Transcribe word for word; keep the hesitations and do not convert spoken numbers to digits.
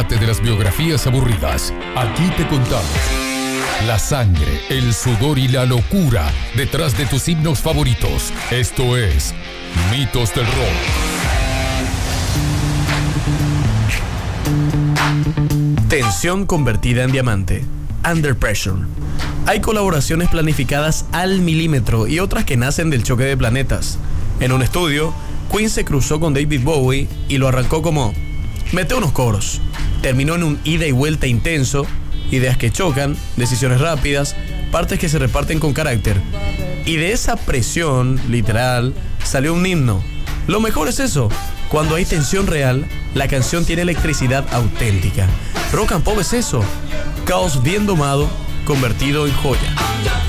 Olvídate de las biografías aburridas. Aquí te contamos la sangre, el sudor y la locura detrás de tus himnos favoritos. Esto es Mitos del Rock. Tensión convertida en diamante. Under Pressure. Hay colaboraciones planificadas al milímetro y otras que nacen del choque de planetas. En un estudio, Queen se cruzó con David Bowie y lo arrancó como: mete unos coros. Terminó en un ida y vuelta intenso, ideas que chocan, decisiones rápidas, partes que se reparten con carácter. Y de esa presión, literal, salió un himno. Lo mejor es eso: cuando hay tensión real, la canción tiene electricidad auténtica. Rock and pop es eso: caos bien domado, convertido en joya.